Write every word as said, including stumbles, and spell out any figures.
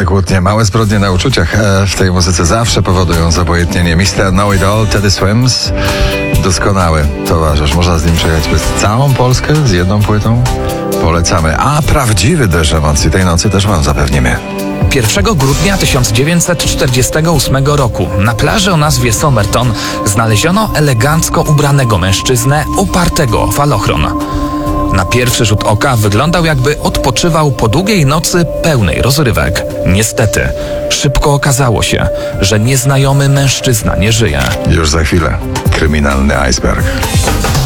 Młode kłótnie, małe zbrodnie na uczuciach e, w tej muzyce zawsze powodują zabojętnienie. mister Know It All, Teddy Swims, doskonały towarzysz. Można z nim przejechać przez całą Polskę z jedną płytą. Polecamy. A prawdziwy deszcz emocji tej nocy też wam zapewnimy. pierwszego grudnia tysiąc dziewięćset czterdziestego ósmego roku na plaży o nazwie Somerton znaleziono elegancko ubranego mężczyznę opartego o falochron. Na pierwszy rzut oka wyglądał, jakby odpoczywał po długiej nocy pełnej rozrywek. Niestety, szybko okazało się, że nieznajomy mężczyzna nie żyje. Już za chwilę. Kryminalny iceberg.